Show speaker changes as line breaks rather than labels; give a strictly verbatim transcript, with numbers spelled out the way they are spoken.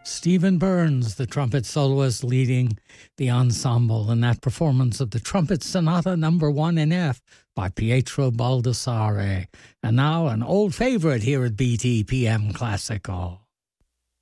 Stephen Burns, the trumpet soloist, leading the ensemble in that performance of the Trumpet Sonata Number One in F by Pietro Baldassare. And now an old favorite here at B T P M Classical.